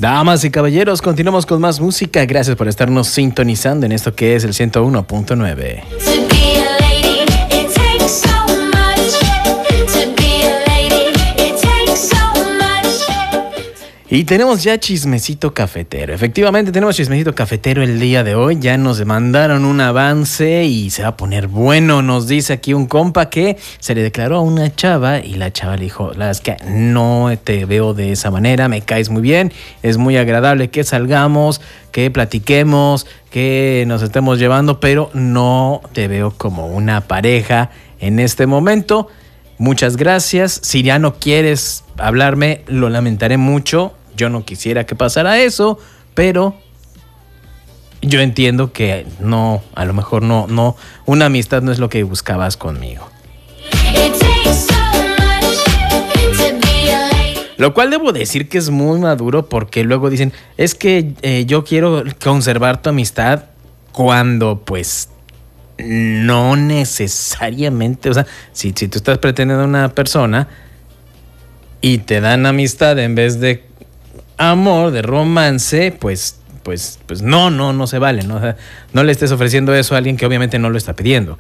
Damas y caballeros, continuamos con más música. Gracias por estarnos sintonizando en esto que es el 101.9. Y tenemos ya chismecito cafetero. Efectivamente, tenemos chismecito cafetero el día de hoy. Ya nos mandaron un avance y se va a poner bueno. Nos dice aquí un compa que se le declaró a una chava y la chava le dijo: la verdad es que no te veo de esa manera, me caes muy bien, es muy agradable que salgamos, que platiquemos, que nos estemos llevando, pero no te veo como una pareja en este momento. Muchas gracias. Si ya no quieres hablarme, lo lamentaré mucho. Yo no quisiera que pasara eso, pero yo entiendo que no, a lo mejor no, una amistad no es lo que buscabas conmigo. Lo cual debo decir que es muy maduro, porque luego dicen, es que yo quiero conservar tu amistad, cuando pues no necesariamente, o sea, si tú estás pretendiendo a una persona y te dan amistad en vez de amor, de romance, pues no se vale, ¿no? O sea, no le estés ofreciendo eso a alguien que obviamente no lo está pidiendo.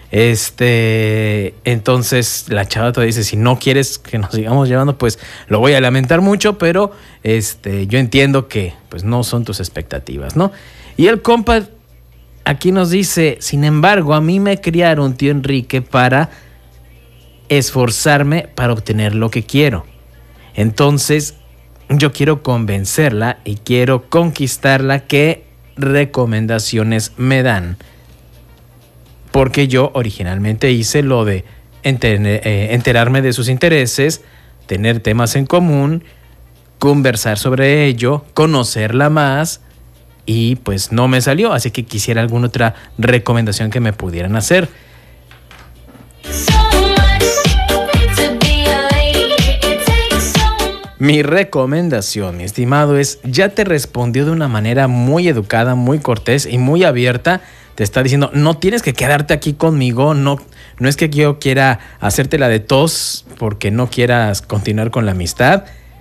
Entonces la chava todavía dice, si no quieres que nos sigamos llevando, pues lo voy a lamentar mucho, pero yo entiendo que pues no son tus expectativas, ¿no? Y el compa aquí nos dice, sin embargo, a mí me criaron, tío Enrique, para esforzarme para obtener lo que quiero. Entonces yo quiero convencerla y quiero conquistarla. ¿Qué recomendaciones me dan? Porque yo originalmente hice lo de enterarme de sus intereses, tener temas en común, conversar sobre ello, conocerla más, y pues no me salió. Así que quisiera alguna otra recomendación que me pudieran hacer. Mi recomendación, mi estimado, es: ya te respondió de una manera muy educada, muy cortés y muy abierta. Te está diciendo, no tienes que quedarte aquí conmigo, no es que yo quiera hacerte la de tos porque no quieras continuar con la amistad.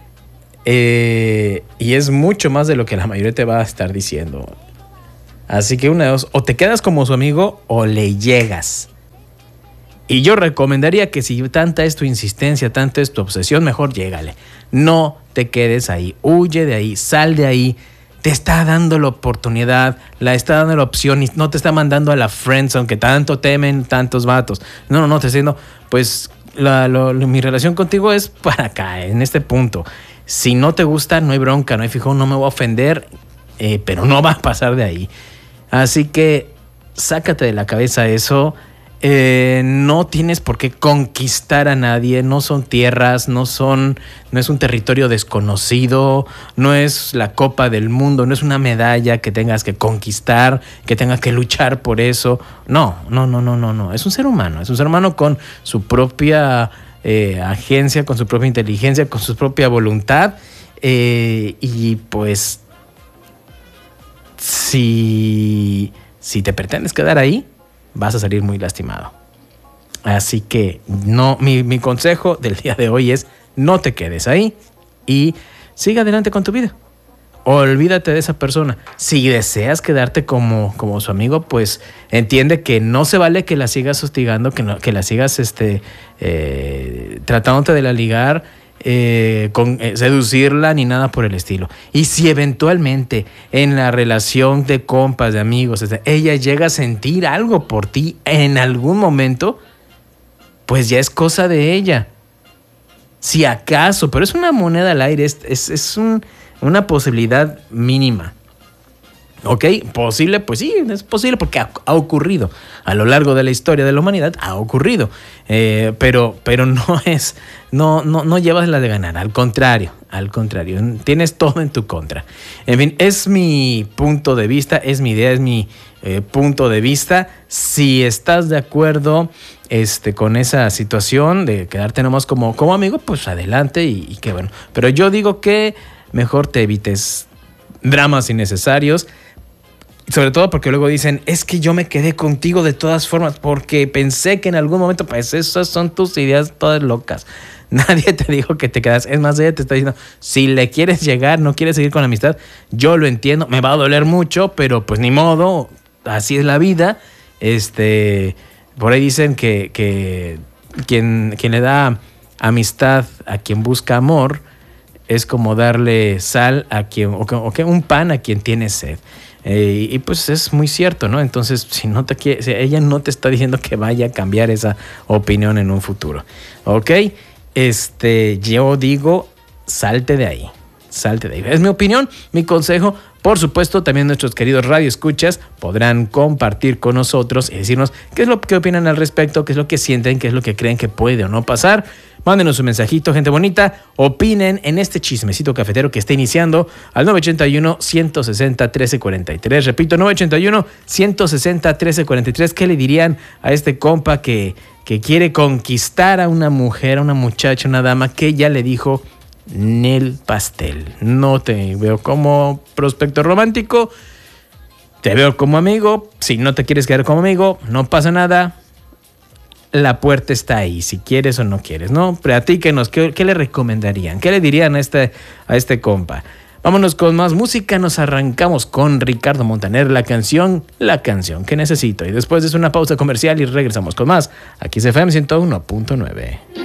Y es mucho más de lo que la mayoría te va a estar diciendo. Así que una de dos, o te quedas como su amigo o le llegas. Y yo recomendaría que si tanta es tu insistencia, tanta es tu obsesión, mejor llégale. No te quedes ahí, huye de ahí, sal de ahí. Te está dando la oportunidad, la está dando la opción y no te está mandando a la friendzone que tanto temen tantos vatos. No, te está diciendo, pues mi relación contigo es para acá, en este punto. Si no te gusta, no hay bronca, no hay fijón, no me voy a ofender, pero no va a pasar de ahí. Así que sácate de la cabeza eso. No tienes por qué conquistar a nadie, no son tierras, no es un territorio desconocido, no es la Copa del Mundo, no es una medalla que tengas que conquistar, que tengas que luchar por eso. No, es un ser humano con su propia agencia, con su propia inteligencia, con su propia voluntad, y pues si te pretendes quedar ahí, vas a salir muy lastimado. Así que no, mi consejo del día de hoy es: no te quedes ahí y sigue adelante con tu vida. Olvídate de esa persona. Si deseas quedarte como su amigo, pues entiende que no se vale que la sigas hostigando, que la sigas tratándote de la ligar, seducirla ni nada por el estilo. Y si eventualmente en la relación de compas, de amigos, ella llega a sentir algo por ti en algún momento, pues ya es cosa de ella. Si acaso, pero es una moneda al aire, es una posibilidad mínima. ¿Ok? ¿Posible? Pues sí, es posible porque ha ocurrido. A lo largo de la historia de la humanidad ha ocurrido. Pero no llevas la de ganar. Al contrario. Tienes todo en tu contra. En fin, es mi punto de vista, es mi idea, es mi punto de vista. Si estás de acuerdo con esa situación de quedarte nomás como amigo, pues adelante y qué bueno. Pero yo digo que mejor te evites dramas innecesarios. Sobre todo porque luego dicen, es que yo me quedé contigo de todas formas porque pensé que en algún momento, pues esas son tus ideas todas locas. nadie te dijo que te quedas. Es más, ella te está diciendo, si le quieres llegar, no quieres seguir con la amistad, yo lo entiendo, me va a doler mucho, pero pues ni modo, así es la vida. Por ahí dicen que quien le da amistad a quien busca amor es como darle sal a quien, o que un pan a quien tiene sed. Y pues es muy cierto, ¿no? Entonces, si ella no te está diciendo que vaya a cambiar esa opinión en un futuro, ¿ok? Yo digo, salte de ahí. Es mi opinión, mi consejo. Por supuesto, también nuestros queridos radioescuchas podrán compartir con nosotros y decirnos qué es lo que opinan al respecto, qué es lo que sienten, qué es lo que creen que puede o no pasar. Mándenos un mensajito, gente bonita. Opinen en este chismecito cafetero que está iniciando al 981-160-1343. Repito, 981-160-1343. ¿Qué le dirían a este compa que quiere conquistar a una mujer, a una muchacha, una dama que ya le dijo Nel pastel? No te veo como prospecto romántico, te veo como amigo. Si no te quieres quedar como amigo, no pasa nada. La puerta está ahí, si quieres o no quieres, ¿no? Platíquenos, ¿qué le recomendarían? ¿Qué le dirían a este compa? Vámonos con más música, nos arrancamos con Ricardo Montaner, la canción que necesito. Y después es una pausa comercial y regresamos con más. Aquí es FM 101.9.